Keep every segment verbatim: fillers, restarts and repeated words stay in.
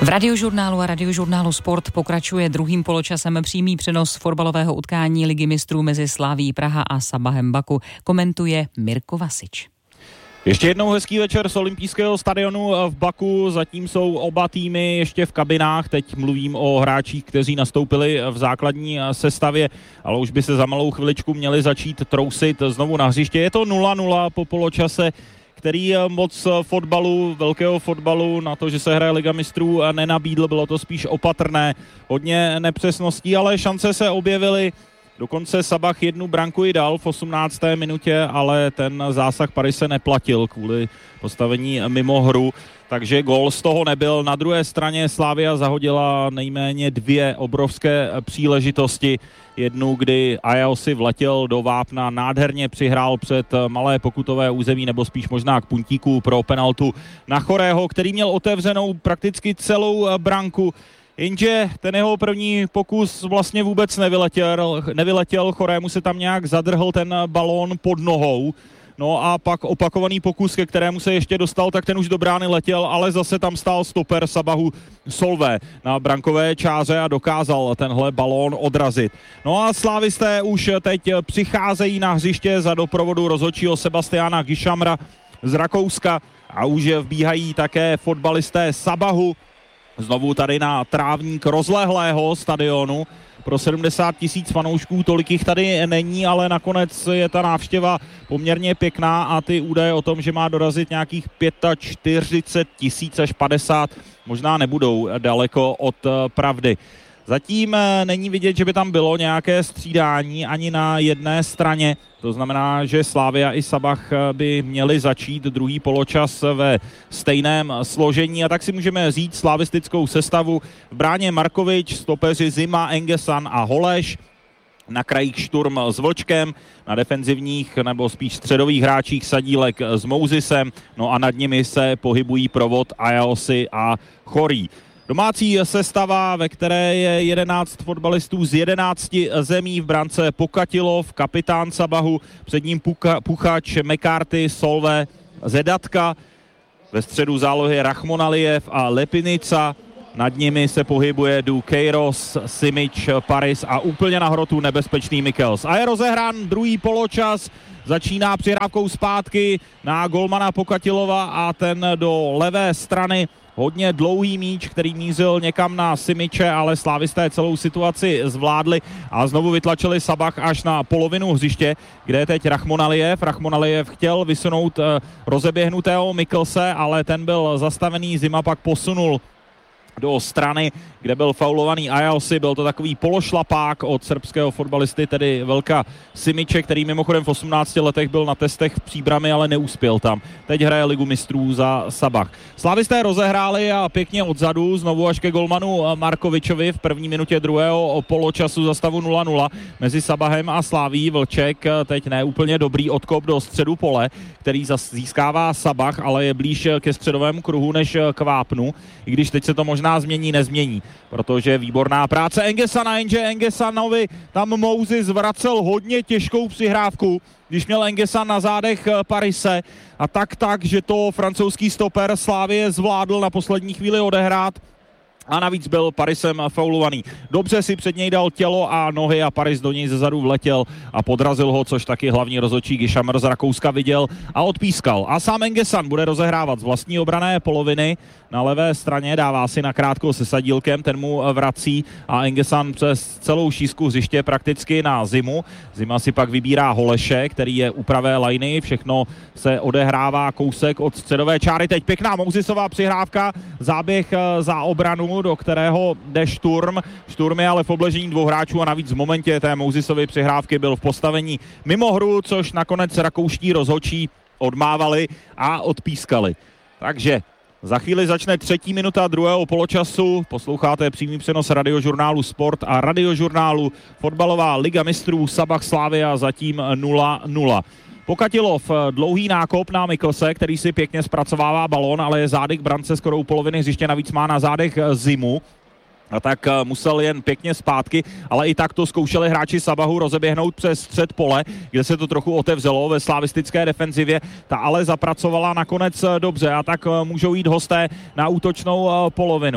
V Radiožurnálu a Radiožurnálu Sport pokračuje druhým poločasem přímý přenos fotbalového utkání Ligy mistrů mezi Slavií Praha a Sabahem Baku. Komentuje Mirko Vasič. Ještě jednou hezký večer z olympijského stadionu v Baku, zatím jsou oba týmy ještě v kabinách, teď mluvím o hráčích, kteří nastoupili v základní sestavě, ale už by se za malou chviličku měli začít trousit znovu na hřiště. Je to nula nula po poločase, který moc fotbalu, velkého fotbalu, na to, že se hraje Liga mistrů, nenabídl, bylo to spíš opatrné, hodně nepřesností, ale šance se objevily. Dokonce Sabah jednu branku i dal v osmnácté minutě, ale ten zásah Parise neplatil kvůli postavení mimo hru, takže gól z toho nebyl. Na druhé straně Slavia zahodila nejméně dvě obrovské příležitosti. Jednu, kdy Ajaosi vletěl do vápna, nádherně přihrál před malé pokutové území, nebo spíš možná k puntíku pro penaltu na Chorého, který měl otevřenou prakticky celou branku. Jenže ten jeho první pokus vlastně vůbec nevyletěl, nevyletěl, Chorému se tam nějak zadrhl ten balón pod nohou. No a pak opakovaný pokus, ke kterému se ještě dostal, tak ten už do brány letěl, ale zase tam stál stoper Sabahu Solvé na brankové čáře a dokázal tenhle balón odrazit. No a slávisté už teď přicházejí na hřiště za doprovodu rozhodčího Sebastiana Gišamra z Rakouska a už vbíhají také fotbalisté Sabahu. Znovu tady na trávník rozlehlého stadionu. Pro sedmdesát tisíc fanoušků tolik jich tady není, ale nakonec je ta návštěva poměrně pěkná a ty údaje o tom, že má dorazit nějakých čtyřicet pět tisíc až padesát, možná nebudou daleko od pravdy. Zatím není vidět, že by tam bylo nějaké střídání ani na jedné straně. To znamená, že Slavia i Sabah by měli začít druhý poločas ve stejném složení a tak si můžeme říct slavistickou sestavu. V bráně Markovič, stopeři Zima, Engesan a Holeš. Na krajích Šturm s Vlčkem, na defenzivních nebo spíš středových hráčích Sadílek s Mouzisem, no a nad nimi se pohybují provod Ajaosi a Chorý. Domácí sestava, ve které je jedenáct fotbalistů z jedenácti zemí, v brance Pokatilov, kapitán Sabahu, před ním Puka, Puchač, McCarthy, Solve, Zedatka, ve středu zálohy Rachmonaliev a Lepinica, nad nimi se pohybuje Du Keiros, Simic, Paris a úplně na hrotu nebezpečný Michels. A je rozehrán druhý poločas, začíná přihrávkou zpátky na golmana Pokatilova a ten do levé strany. Hodně dlouhý míč, který mířil někam na Simiče, ale slávisté celou situaci zvládli a znovu vytlačili Sabah až na polovinu hřiště, kde je teď Rachmonaliev. Rachmonaliev chtěl vysunout uh, rozeběhnutého Michelse, ale ten byl zastavený, Zima pak posunul do strany, kde byl faulovaný Ajaosi. Byl to takový pološlapák od srbského fotbalisty, tedy Velka Simiče, který mimochodem v osmnácti letech byl na testech v Příbrami, ale neuspěl tam. Teď hraje Ligu mistrů za Sabah. Slavisté rozehráli a pěkně odzadu, znovu až ke golmanu Markovičovi v první minutě druhého poločasu za stavu nula nula mezi Sabahem a Slavií. Vlček teď ne úplně dobrý odkop do středu pole, který získává Sabah, ale je blíž ke středovému kruhu než k vápnu, i když teď se to možná změní, nezmění, protože výborná práce Engesana, jenže Engesanovi tam Mouzy zvracel hodně těžkou přihrávku, když měl Engesan na zádech Parise a tak tak, že to francouzský stoper Slavie zvládl na poslední chvíli odehrát a navíc byl Parisem faulovaný. Dobře si před něj dal tělo a nohy a Paris do něj zezadu vletěl a podrazil ho, což taky hlavní rozhodčí Gišamr z Rakouska viděl a odpískal. A sám Engesan bude rozehrávat z vlastní obrané poloviny. Na levé straně dává si nakrátko se Sadílkem, ten mu vrací a Engesan přes celou šířku hřiště prakticky na Zimu. Zima si pak vybírá Holeše, který je u pravé lajny, všechno se odehrává kousek od středové čáry. Teď pěkná Mouzisová přihrávka, záběh za obranu, do kterého jde Šturm. Šturm je ale v obležení dvou hráčů a navíc v momentě té Mouzisovy přihrávky byl v postavení mimo hru, což nakonec rakouští rozhodčí odmávali a odpískali. Takže za chvíli začne třetí minuta druhého poločasu. Posloucháte přímý přenos Radiožurnálu Sport a Radiožurnálu Fotbalová liga mistrů Sabah Slavia zatím nula nula. Pokatilov, dlouhý nákop na Michelse, který si pěkně zpracovává balón, ale je zády k brance skoro u poloviny hřiště, navíc má na zádech Zimu. A tak musel jen pěkně zpátky, ale i tak to zkoušeli hráči Sabahu rozeběhnout přes střed pole, kde se to trochu otevřelo ve slavistické defenzivě. Ta ale zapracovala nakonec dobře a tak můžou jít hosté na útočnou polovinu.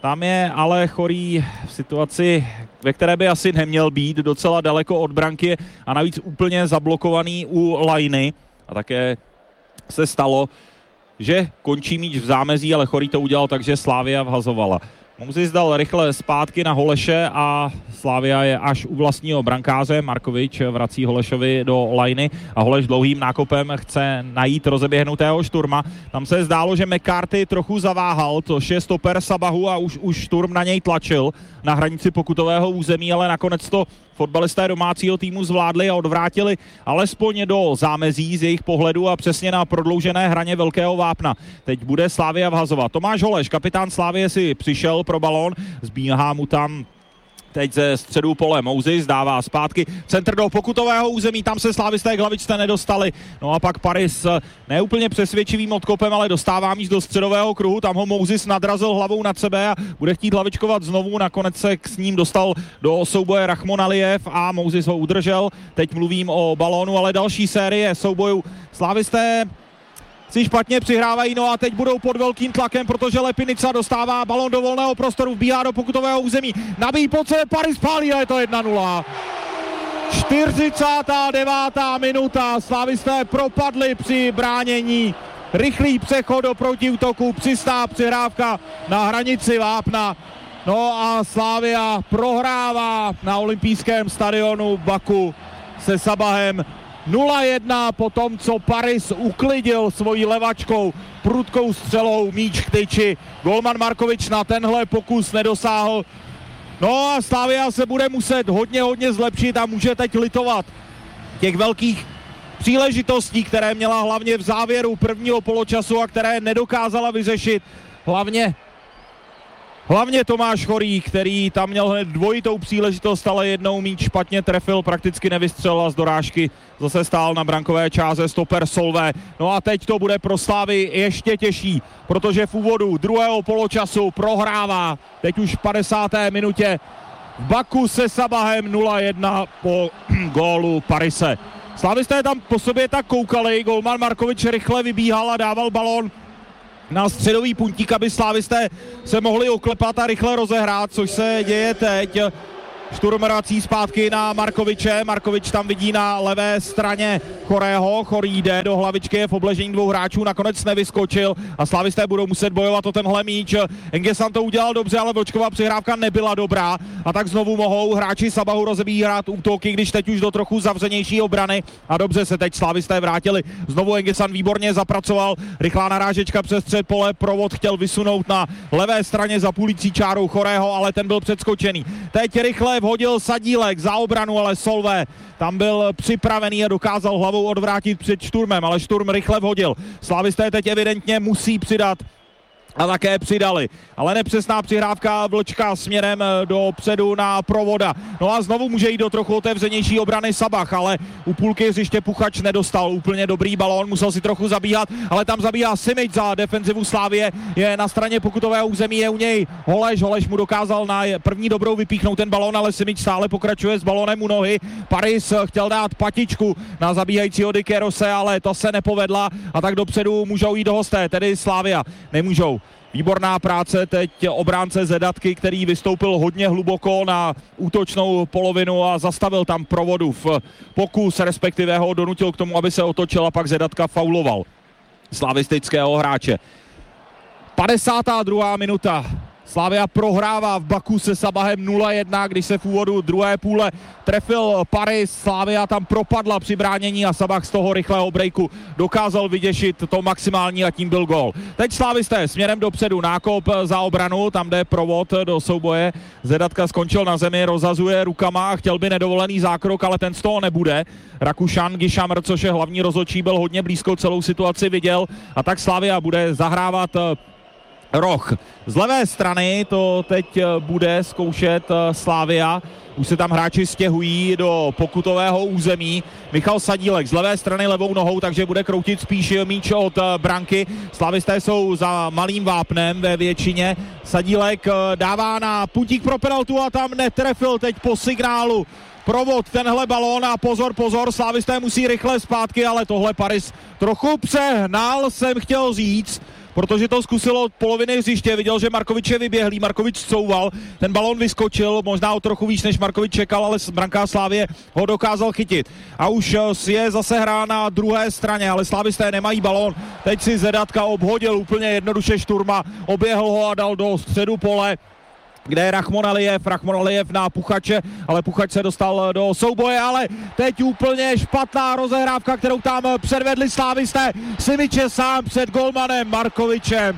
Tam je ale Chorý v situaci, ve které by asi neměl být, docela daleko od branky a navíc úplně zablokovaný u lajny. A také se stalo, že končí míč v zámezí, ale Chorý to udělal tak, že Slavia vhazovala. Mouzis dal rychle zpátky na Holeše a Slavia je až u vlastního brankáře. Markovič vrací Holešovi do lajny a Holeš dlouhým nákopem chce najít rozeběhnutého Šturma. Tam se zdálo, že McCarthy trochu zaváhal, což je stoper Sabahu a už, už Šturm na něj tlačil na hranici pokutového území, ale nakonec to fotbalisté domácího týmu zvládli a odvrátili alespoň do zámezí z jejich pohledu a přesně na prodloužené hraně Velkého vápna. Teď bude Slavia vhazovat. Tomáš Holeš, kapitán Slavie, si přišel pro balón, zbíhá mu tam teď ze středu pole Mouzis, dává zpátky centr do pokutového území, tam se slávisté k hlavičce nedostali. No a pak Paris neúplně přesvědčivým odkopem, ale dostává míč do středového kruhu, tam ho Mouzis nadrazil hlavou nad sebe a bude chtít hlavičkovat znovu, nakonec se s ním dostal do souboje Rachmon Alijev a Mouzis ho udržel. Teď mluvím o balónu, ale další série soubojů. Slávisté si špatně přihrávají, no a teď budou pod velkým tlakem, protože Lepinica dostává balon do volného prostoru, vbíhá do pokutového území, nabíjí po celé, Paris pálí a je to jedna nula. čtyřicátá devátá minuta, slávisté propadli při bránění, rychlý přechod do protiútoku, přistá přihrávka na hranici vápna. No a Slavia prohrává na olympijském stadionu Baku se Sabahem nula jedna po tom, co Paris uklidil svojí levačkou prudkou střelou míč k tyči. Golman Markovič na tenhle pokus nedosáhl. No a Slavia se bude muset hodně, hodně zlepšit a může teď litovat těch velkých příležitostí, které měla hlavně v závěru prvního poločasu a které nedokázala vyřešit. Hlavně Hlavně Tomáš Chorý, který tam měl hned dvojitou příležitost, ale jednou míč špatně trefil, prakticky nevystřelil a z dorážky zase stál na brankové čáře stoper Solvé. No a teď to bude pro Slavii ještě těžší, protože v úvodu druhého poločasu prohrává teď už v padesáté minutě v Baku se Sabahem nula jedna po gólu Parise. Slavisté tam po sobě tak koukali, golman Markovič rychle vybíhal a dával balón na středový puntík, aby slávisté se mohli oklepat a rychle rozehrát, což se děje teď. Šturm vrací zpátky na Markoviče, Markovič tam vidí na levé straně Chorého, Chorý jde do hlavičky, je v obležení dvou hráčů, nakonec nevyskočil a slávisté budou muset bojovat o tenhle míč. Engesan to udělal dobře, ale Vlčková přihrávka nebyla dobrá a tak znovu mohou hráči Sabahu rozebírat útoky, když teď už do trochu zavřenější obrany a dobře se teď slávisté vrátili. Znovu Engesan výborně zapracoval, rychlá narážečka přes střed pole, provod chtěl vysunout na levé straně za půlící čárou Chorého, ale ten byl předskočený. Teď rychle vhodil Sadílek za obranu, ale Solvé tam byl připravený a dokázal hlavou odvrátit před Šturmem, ale Šturm rychle vhodil. Slavisté teď evidentně musí přidat a také přidali. Ale nepřesná přihrávka Vlčka směrem dopředu na Provoda. No a znovu může jít do trochu otevřenější obrany Sabach, ale u půlky hřiště Puchač nedostal úplně dobrý balón, musel si trochu zabíhat, ale tam zabíhá Simič za defenzivu Slavie, je na straně pokutového území, je u něj Holeš, Holeš mu dokázal na první dobrou vypíchnout ten balón, ale Simič stále pokračuje s balónem u nohy. Paris chtěl dát patičku na zabíhajícího Dikerose, ale to se nepovedla a tak dopředu můžou jít hosté, tedy Slavia nemůžou. Výborná práce teď obránce Zedatky, který vystoupil hodně hluboko na útočnou polovinu a zastavil tam Provodu v pokus, respektive ho donutil k tomu, aby se otočil a pak Zedatka fauloval slavistického hráče. padesátá druhá minuta. Slavia prohrává v Baku se Sabahem nula jedna, když se v úvodu druhé půle trefil Paris. Slavia tam propadla při bránění a Sabah z toho rychlého breaku dokázal vyděšit to maximální a tím byl gól. Teď slavisté směrem dopředu, nákop za obranu, tam jde Provod do souboje. Zedatka skončil na zemi, rozhazuje rukama a chtěl by nedovolený zákrok, ale ten z toho nebude. Rakušan Gišamr, což je hlavní rozhodčí, byl hodně blízko, celou situaci viděl a tak Slavia bude zahrávat roh. Z levé strany to teď bude zkoušet Slavia. Už se tam hráči stěhují do pokutového území. Michal Sadílek z levé strany levou nohou, takže bude kroutit spíš míč od branky. Slavisté jsou za malým vápnem ve většině. Sadílek dává na puntík pro penaltu a tam netrefil teď po signálu Provod tenhle balón a pozor, pozor, slavisté musí rychle zpátky, ale tohle Paris trochu přehnal, jsem chtěl říct, protože to zkusilo od poloviny hřiště, viděl, že Markovič je vyběhlý, Markovič couval, ten balón vyskočil, možná o trochu víc, než Markovič čekal, ale brankář Slávie ho dokázal chytit. A už je zase hra na druhé straně, ale slávisté nemají balón. Teď si Zedatka obhodil úplně jednoduše Šturma, oběhl ho a dal do středu pole, kde je Rachmon Alijev, Rachmon Alijev na Puchače, ale Puchač se dostal do souboje, ale teď úplně špatná rozehrávka, kterou tam předvedli slávisté. Simič je sám před golmanem Markovičem,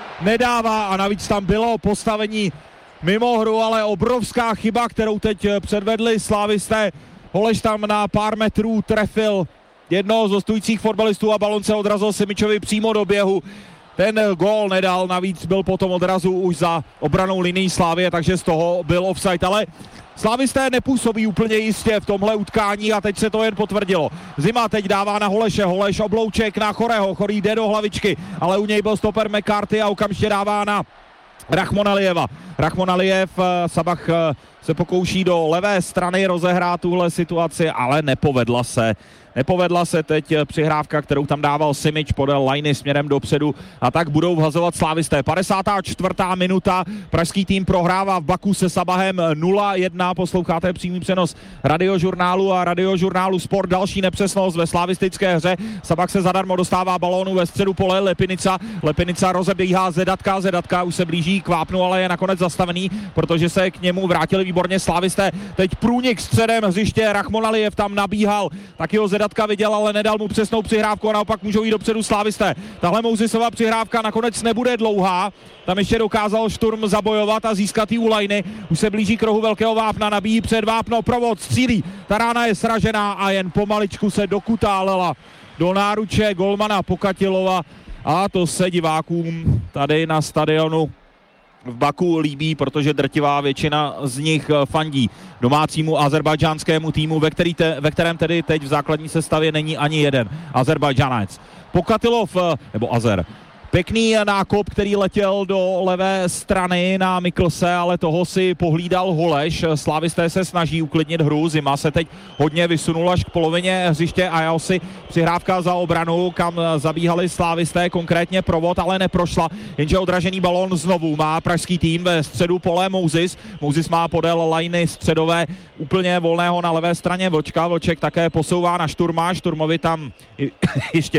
nedává a navíc tam bylo postavení mimo hru, ale obrovská chyba, kterou teď předvedli slávisté. Holeš tam na pár metrů trefil jednoho z hostujících fotbalistů a balon se odrazil Simičovi přímo do běhu. Ten gól nedal, navíc byl potom odrazu už za obranou linií Slávie, takže z toho byl offside, ale slávisté nepůsobí úplně jistě v tomhle utkání a teď se to jen potvrdilo. Zima teď dává na Holeše, Holeš oblouček na Choreho, Chorý jde do hlavičky, ale u něj byl stoper McCarthy a okamžitě dává na Rachmon Alijeva. Rachmon Alijev, Sabach se pokouší do levé strany rozehrát tuhle situaci, ale nepovedla se. Nepovedla se teď přihrávka, kterou tam dával Simič podél lajny směrem dopředu a tak budou vhazovat slávisté. padesátá čtvrtá minuta, pražský tým prohrává v Baku se Sabahem nula jedna, posloucháte přímý přenos Radiožurnálu a Radiožurnálu Sport. Další nepřesnost ve slavistické hře, Sabach se zadarmo dostává balónu ve středu pole, Lepinica, Lepinica rozebíhá Zedatka, Zedatka už se blíží k vápnu, ale je nakonec zastavený, protože se k němu vrátili výborně slávisté. Teď průnik středem hřiště, Rachmon Alijev tam nabíhal, taky ho Zedatka viděl, ale nedal mu přesnou přihrávku a naopak můžou jít dopředu slávisté. Tahle Mouzisova přihrávka nakonec nebude dlouhá, tam ještě dokázal Šturm zabojovat a získat ji u lajny. Už se blíží k rohu velkého vápna, nabíjí před vápno, provod, střílí. Ta rána je sražená a jen pomaličku se dokutálela do náruče golmana Pokatilova a to se divákům tady na stadionu v Baku líbí, protože drtivá většina z nich fandí domácímu azerbajdžánskému týmu, ve, který te, ve kterém tedy teď v základní sestavě není ani jeden Azerbajdžánec. Pokatilov, nebo Azer, pěkný nákop, který letěl do levé strany na Miklse, ale toho si pohlídal Holeš. Slávisté se snaží uklidnit hru, Zima se teď hodně vysunul až k polovině hřiště a Ajosi přihrávka za obranu, kam zabíhali slávisté, konkrétně Provod, ale neprošla, jenže odražený balón znovu má pražský tým ve středu pole Mouzis. Mouzis má podél lajny středové úplně volného na levé straně Vlčka, Vlček také posouvá na Šturma, Šturmovi tam ještě